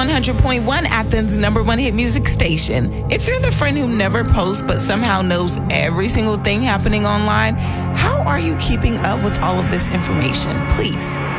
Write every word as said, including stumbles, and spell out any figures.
one hundred point one, Athens' number one hit music station. If you're the friend who never posts but somehow knows every single thing happening online, how are you keeping up with all of this information? Please